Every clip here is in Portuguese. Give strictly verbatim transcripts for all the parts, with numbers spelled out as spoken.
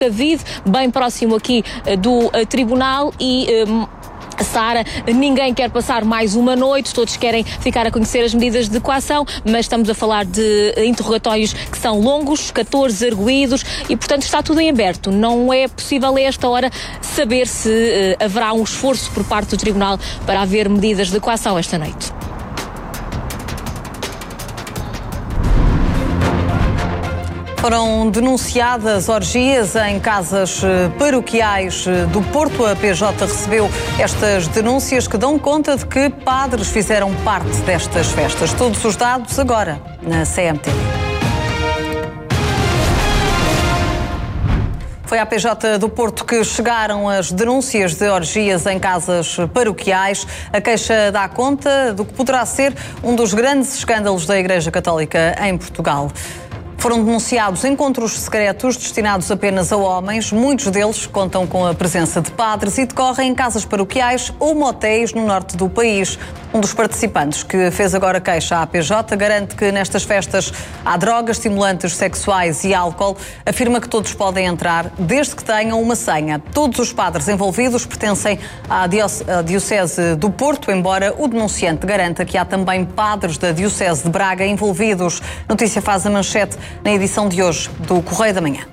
David, bem próximo aqui do uh, tribunal e... Um, Sara, ninguém quer passar mais uma noite, todos querem ficar a conhecer as medidas de coação, mas estamos a falar de interrogatórios que são longos, catorze arguídos e, portanto, está tudo em aberto. Não é possível a esta hora saber se uh, haverá um esforço por parte do Tribunal para haver medidas de coação esta noite. Foram denunciadas orgias em casas paroquiais do Porto. A P J recebeu estas denúncias que dão conta de que padres fizeram parte destas festas. Todos os dados agora na C M T V. Foi à P J do Porto que chegaram as denúncias de orgias em casas paroquiais. A queixa dá conta do que poderá ser um dos grandes escândalos da Igreja Católica em Portugal. Foram denunciados encontros secretos destinados apenas a homens. Muitos deles contam com a presença de padres e decorrem em casas paroquiais ou motéis no norte do país. Um dos participantes, que fez agora queixa à P J, garante que nestas festas há drogas, estimulantes sexuais e álcool. Afirma que todos podem entrar desde que tenham uma senha. Todos os padres envolvidos pertencem à Diocese do Porto, embora o denunciante garanta que há também padres da Diocese de Braga envolvidos. Notícia faz a manchete na edição de hoje do Correio da Manhã.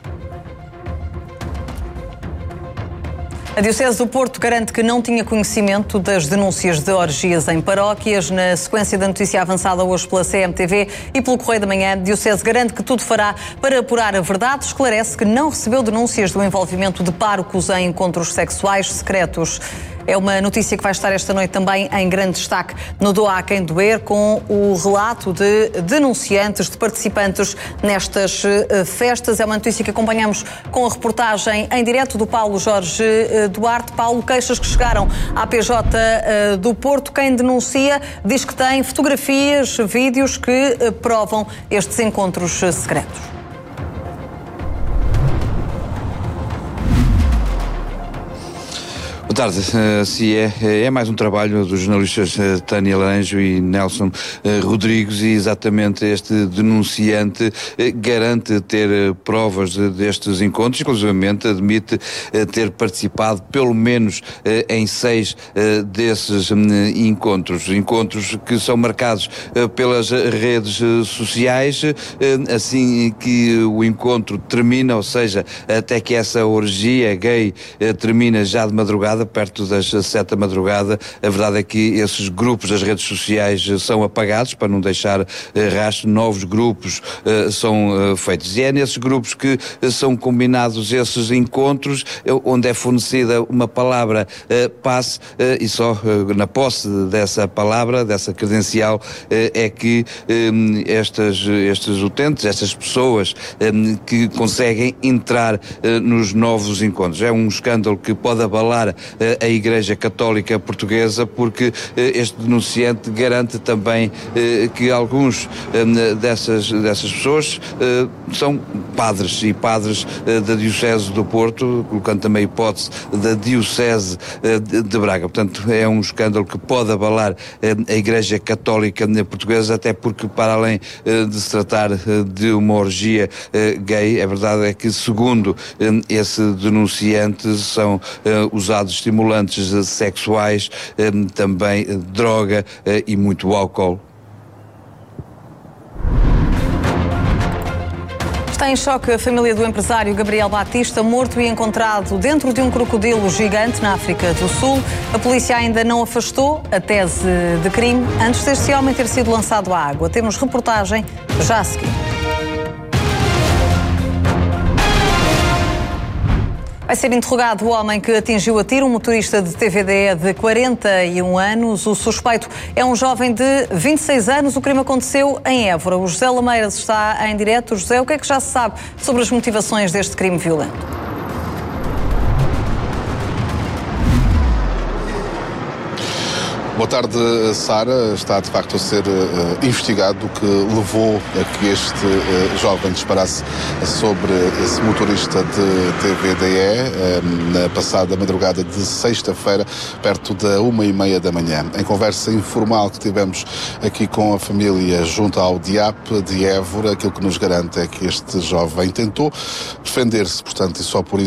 A Diocese do Porto garante que não tinha conhecimento das denúncias de orgias em paróquias. Na sequência da notícia avançada hoje pela C M T V e pelo Correio da Manhã, a Diocese garante que tudo fará para apurar a verdade. Esclarece que não recebeu denúncias do envolvimento de párocos em encontros sexuais secretos. É uma notícia que vai estar esta noite também em grande destaque no Doa a Quem Doer, com o relato de denunciantes, de participantes nestas festas. É uma notícia que acompanhamos com a reportagem em direto do Paulo Jorge Duarte. Paulo, queixas que chegaram à P J do Porto. Quem denuncia diz que tem fotografias, vídeos que provam estes encontros secretos. Boa tarde, assim é, é mais um trabalho dos jornalistas Tânia Laranjo e Nelson Rodrigues, e exatamente este denunciante garante ter provas destes encontros, inclusivamente admite ter participado pelo menos em seis desses encontros, encontros que são marcados pelas redes sociais, assim que o encontro termina, ou seja, até que essa orgia gay termina já de madrugada, perto das sete da madrugada. A verdade é que esses grupos das redes sociais são apagados para não deixar uh, rastro. Novos grupos uh, são uh, feitos. E é nesses grupos que uh, são combinados esses encontros, uh, onde é fornecida uma palavra uh, passe, uh, e só uh, na posse dessa palavra, dessa credencial, uh, é que um, estas, estes utentes, estas pessoas um, que conseguem entrar uh, nos novos encontros. É um escândalo que pode abalar a Igreja Católica Portuguesa, porque este denunciante garante também que alguns dessas, dessas pessoas são padres e padres da Diocese do Porto, colocando também a hipótese da Diocese de Braga. Portanto, é um escândalo que pode abalar a Igreja Católica Portuguesa, até porque, para além de se tratar de uma orgia gay, a verdade é que, segundo esse denunciante, são usados estimulantes sexuais, também droga e muito álcool. Está em choque a família do empresário Gabriel Batista, morto e encontrado dentro de um crocodilo gigante na África do Sul. A polícia ainda não afastou a tese de crime antes deste homem ter sido lançado à água. Temos reportagem já a seguir. Vai ser interrogado o homem que atingiu a tiro um motorista de T V D E de quarenta e um anos. O suspeito é um jovem de vinte e seis anos. O crime aconteceu em Évora. O José Lameiras está em direto. José, o que é que já se sabe sobre as motivações deste crime violento? Boa tarde, Sara. Está de facto a ser uh, investigado o que levou a que este uh, jovem disparasse sobre esse motorista de T V D E uh, na passada madrugada de sexta-feira, perto da uma e meia da manhã. Em conversa informal que tivemos aqui com a família junto ao D I A P de Évora, aquilo que nos garante é que este jovem tentou defender-se, portanto, e só por isso